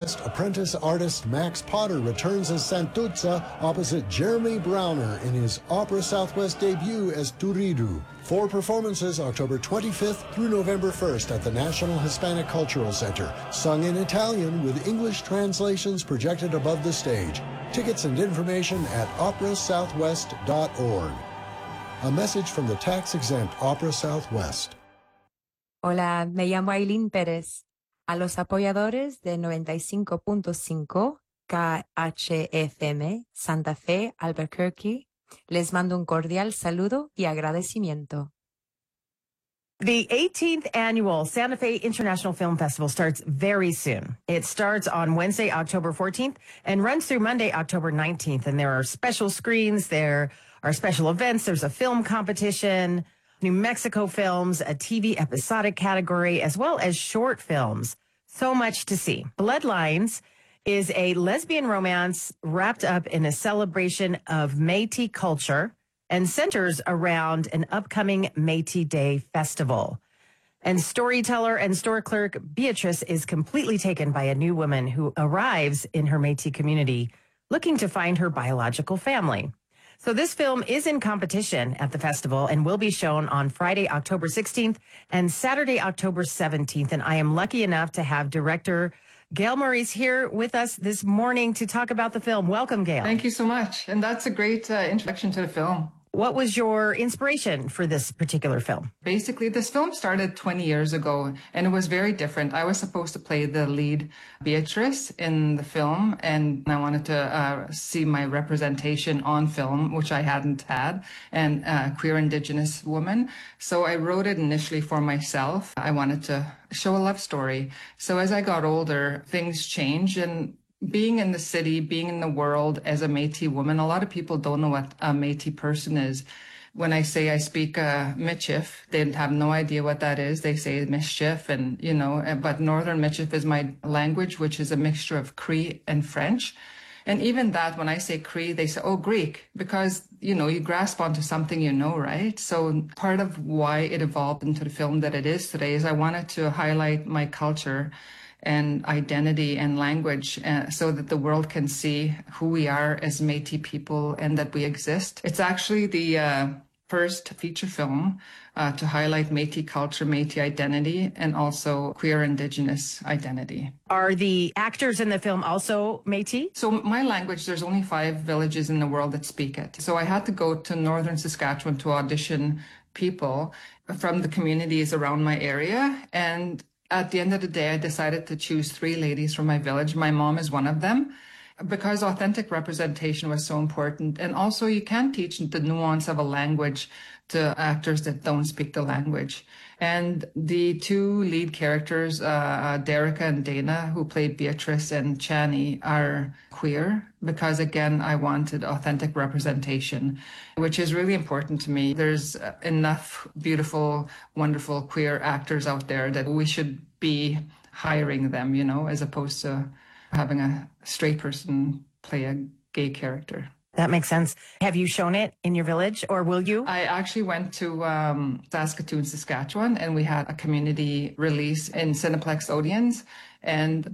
experienced apprentice artist Max Potter returns as Santuzza opposite Jeremy Browner in his Opera Southwest debut as Turidu. 4 performances October 25th through November 1st at the National Hispanic Cultural Center, sung in Italian with English translations projected above the stage. Tickets and information at operasouthwest.org. A message from the tax-exempt Opera Southwest. Hola, me llamo Aileen Pérez. A los apoyadores de 95.5 KHFM Santa Fe, Albuquerque, les mando un cordial saludo y agradecimiento. The 18th annual Santa Fe International Film Festival starts very soon. It starts on Wednesday, October 14th and runs through Monday, October 19th. And there are special screens, there are special events, there's a film competition, New Mexico films, a TV episodic category, as well as short films. So much to see. Bloodlines is a lesbian romance wrapped up in a celebration of Métis culture and centers around an upcoming Métis Day festival. And storyteller and store clerk Beatrice is completely taken by a new woman who arrives in her Métis community looking to find her biological family. So this film is in competition at the festival and will be shown on Friday, October 16th and Saturday, October 17th. And I am lucky enough to have director Gail Maurice here with us this morning to talk about the film. Welcome, Gail. Thank you so much. And that's a great introduction to the film. What was your inspiration for this particular film? Basically, this film started 20 years ago, and it was very different. I was supposed to play the lead Beatrice in the film, and I wanted to see my representation on film, which I hadn't had, and a queer Indigenous woman. So I wrote it initially for myself. I wanted to show a love story. So as I got older, things changed, and being in the city, being in the world as a Métis woman, a lot of people don't know what a Métis person is. When I say I speak Michif, they have no idea what that is. They say mischief and, but Northern Michif is my language, which is a mixture of Cree and French. And even that, when I say Cree, they say, oh, Greek, because, you grasp onto something right? So part of why it evolved into the film that it is today is I wanted to highlight my culture and identity and language so that the world can see who we are as Métis people and that we exist. It's actually the first feature film to highlight Métis culture, Métis identity, and also queer Indigenous identity. Are the actors in the film also Métis? So my language, there's only 5 villages in the world that speak it. So I had to go to northern Saskatchewan to audition people from the communities around my area. And at the end of the day, I decided to choose 3 ladies from my village. My mom is one of them because authentic representation was so important. And also you can't teach the nuance of a language to actors that don't speak the language. And the 2 lead characters, Derica and Dana, who played Beatrice and Chani, are queer because, again, I wanted authentic representation, which is really important to me. There's enough beautiful, wonderful queer actors out there that we should be hiring them, as opposed to having a straight person play a gay character. That makes sense. Have you shown it in your village, or will you? I actually went to Saskatoon, Saskatchewan, and we had a community release in Cineplex Odeons, and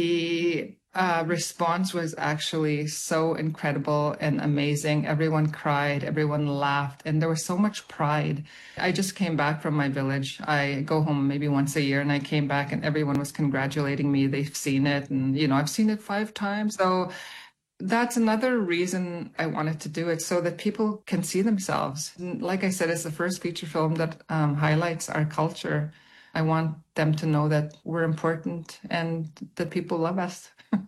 the response was actually so incredible and amazing. Everyone cried, everyone laughed, and there was so much pride. I just came back from my village. I go home maybe once a year, and I came back and everyone was congratulating me. They've seen it, and I've seen it 5 times. So that's another reason I wanted to do it, so that people can see themselves. And like I said, it's the first feature film that highlights our culture. I want them to know that we're important and that people love us.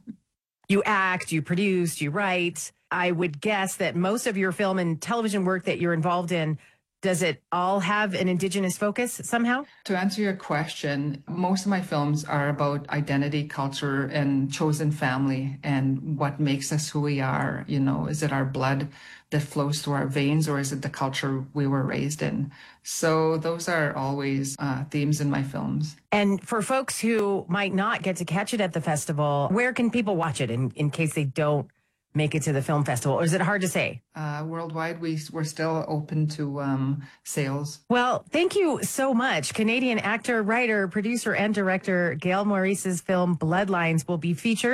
You act, you produce, you write. I would guess that most of your film and television work that you're involved in, does it all have an Indigenous focus somehow? To answer your question, most of my films are about identity, culture, and chosen family and what makes us who we are. Is it our blood that flows through our veins, or is it the culture we were raised in? So those are always themes in my films. And for folks who might not get to catch it at the festival, where can people watch it in case they don't make it to the film festival? Or is it hard to say? Worldwide, we're still open to sales. Well, thank you so much. Canadian actor, writer, producer, and director Gail Maurice's film Bloodlines will be featured